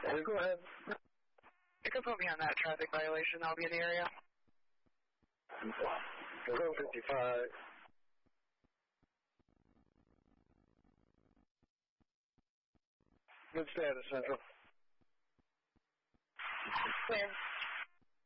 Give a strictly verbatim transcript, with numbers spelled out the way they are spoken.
Hey, go ahead. You can put me on that traffic violation. I'll be in the area. Go fifty-five. Good status, Central. Clear.